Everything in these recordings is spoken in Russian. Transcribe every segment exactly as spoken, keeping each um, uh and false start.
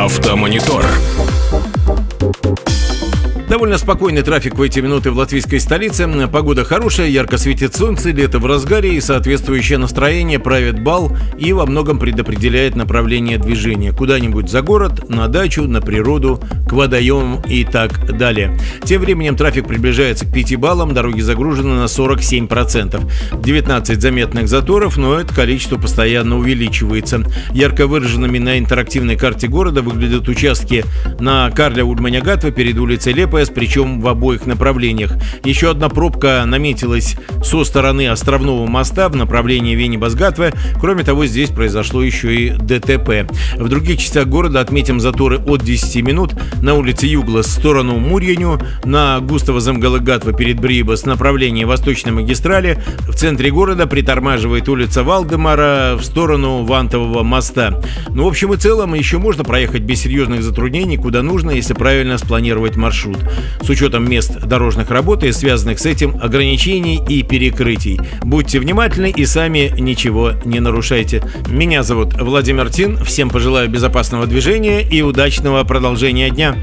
Автомонитор. Довольно спокойный трафик в эти минуты в латвийской столице. Погода хорошая, ярко светит солнце, лето в разгаре, и соответствующее настроение правит бал и во многом предопределяет направление движения. Куда-нибудь за город, на дачу, на природу, к водоемам и так далее. Тем временем трафик приближается к пяти баллам, дороги загружены на сорок семь процентов. девятнадцать заметных заторов, но это количество постоянно увеличивается. Ярко выраженными на интерактивной карте города выглядят участки на Карля-Ульманя-Гатва перед улицей Лепая, причем в обоих направлениях. Еще одна пробка наметилась со стороны Островного моста в направлении Вени-Базгатве. Кроме того, здесь произошло еще и ДТП. В других частях города отметим заторы от десяти минут на улице Юглас в сторону Мурьеню, на Густаво-Земгалыгатва перед Брибас в направлении Восточной магистрали. В центре города притормаживает улица Валдемара в сторону Вантового моста. Ну, в общем и целом, еще можно проехать без серьезных затруднений куда нужно, если правильно спланировать маршрут, с учетом мест дорожных работ и связанных с этим ограничений и перекрытий. Будьте внимательны и сами ничего не нарушайте. Меня зовут Владимир Тин. Всем пожелаю безопасного движения и удачного продолжения дня.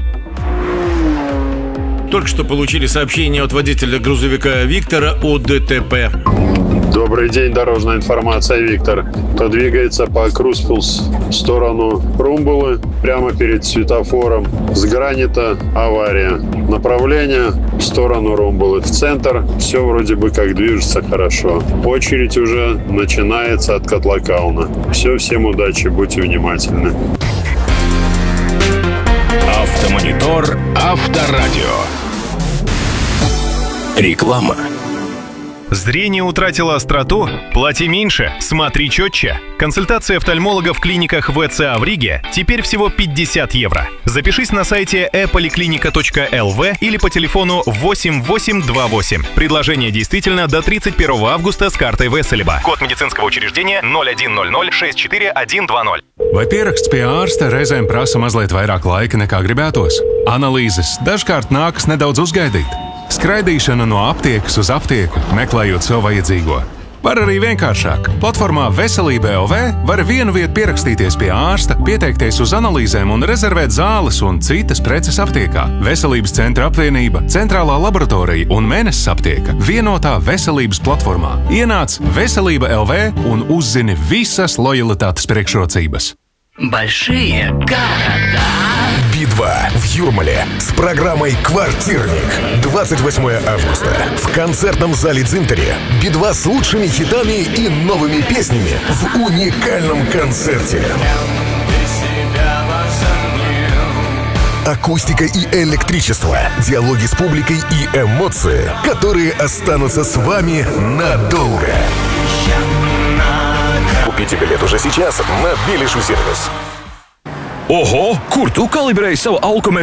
Только что получили сообщение от водителя грузовика Виктора о ДТП. Добрый день, дорожная информация, Виктор. Кто двигается по Круспилс в сторону Румбулы, прямо перед светофором, с гранита авария. Направление в сторону Румбулы, в центр. Все вроде бы как движется хорошо. Очередь уже начинается от Котлакауна. Все, всем удачи, будьте внимательны. Автомонитор Авторадио. Реклама. Зрение утратило остроту? Плати меньше, смотри четче. Консультация офтальмолога в клиниках ВЦА в Риге теперь всего пятьдесят евро. Запишись на сайте e поликлиника точка эл ви или по телефону восемь восемь два восемь. Предложение действительно до тридцать первого августа с картой Веселиба. Код медицинского учреждения ноль один ноль ноль шесть четыре один два ноль. Vai pieraksts pie ārsta reizēm prasa mazliet vairāk laika nekā gribētos? Analīzes dažkārt nākas nedaudz uzgaidīt. Skraidīšana no aptiekas uz aptieku, meklējot sev vajadzīgo. Var arī vienkāršāk. Platformā Veselība L V var vienu vietu pierakstīties pie ārsta, pieteikties uz analīzēm un rezervēt zāles un citas preces aptiekā. Veselības centra apvienība, centrālā laboratorija un Mēnesis aptieka vienotā veselības platformā. Ienāc Veselība L V un uzzini visas lojalitātes priekšrocības. Большие города. Би два в Юрмале с программой «Квартирник». двадцать восьмого августа в концертном зале Дзинтери Би два с лучшими хитами и новыми песнями в уникальном концерте. Акустика и электричество, диалоги с публикой и эмоции, которые останутся с вами надолго. Купите билет уже сейчас на Билишу сервис. Oho, kur tu kalibrēji savu alkometru?